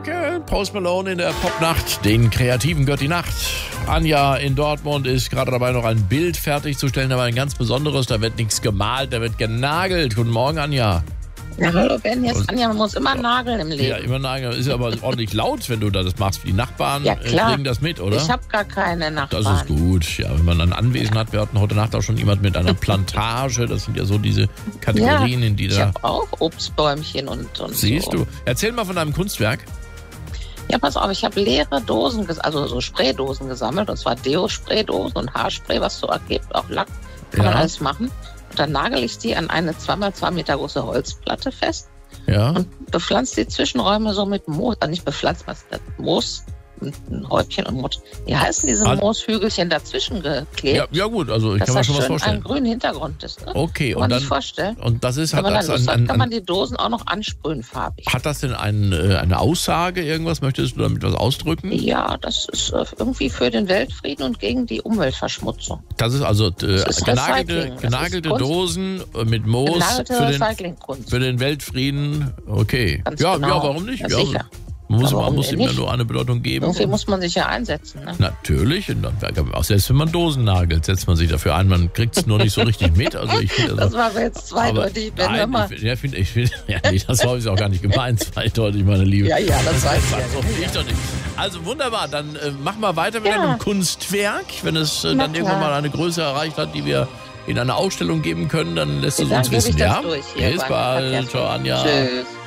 Post Malone in der Popnacht. Den Kreativen gehört die Nacht. Anja in Dortmund ist gerade dabei, noch ein Bild fertigzustellen, aber ein ganz besonderes. Da wird nichts gemalt, da wird genagelt. Guten Morgen, Anja. Ja, hallo Ben, hier ist Anja, man muss immer nageln im Leben. Ja, immer nageln. Ist aber ordentlich laut, wenn du das machst. Die Nachbarn Ja, klar. kriegen das mit, oder? Ich habe gar keine Nachbarn. Das ist gut. Ja, wenn man ein Anwesen hat, wir hatten heute Nacht auch schon jemand mit einer Plantage. Das sind ja so diese Kategorien, in die Ich da... habe auch Obstbäumchen und Siehst so. du. Erzähl mal von deinem Kunstwerk. Ja, pass auf, ich habe leere Dosen, also so Spraydosen gesammelt. Und zwar Deo-Spraydosen und Haarspray, was so ergibt, auch Lack. Kann man alles machen. Und dann nagel ich die an eine 2x2 Meter große Holzplatte fest. Ja. Und bepflanzt die Zwischenräume so mit Moos. Also nicht bepflanzt, was das Moos, ein Häubchen und Moos. Wie heißen diese Mooshügelchen dazwischen geklebt? Ja, gut, also ich kann mir schon was Dass das schön vorstellen. einen grünen Hintergrund ist. Ne? Okay, Kann man und sich vorstellen. Und das ist, Wenn man hat dann das Lust hat, kann man ein, die Dosen auch noch ansprühen farbig. hat das denn eine Aussage, irgendwas? Möchtest du damit was ausdrücken? Ja, das ist irgendwie für den Weltfrieden und gegen die Umweltverschmutzung. Das ist also ist Recycling. genagelte Das ist Dosen mit Moos Genagelte Recyclingkunst. für den Weltfrieden. Okay. Ganz Ja, genau. ja, warum nicht? Ja, Ja, sicher. man warum muss denn ihm ja nicht? nur eine Bedeutung geben. Irgendwie muss man sich ja einsetzen. Ne? Natürlich, und dann, auch selbst wenn man Dosen nagelt, setzt man sich dafür ein. Man kriegt es nur nicht so richtig mit. Also ich finde, Das war jetzt zweideutig. Das habe ich auch gar nicht gemeint, zweideutig, meine Liebe. Ja, das weiß ich. So finde ich doch nicht. Also wunderbar, dann mach mal weiter mit einem Kunstwerk. Wenn es dann irgendwann mal eine Größe erreicht hat, die wir in eine Ausstellung geben können, dann lässt du es uns wissen. Ja? Bis bald. Ciao, Anja. Tschüss.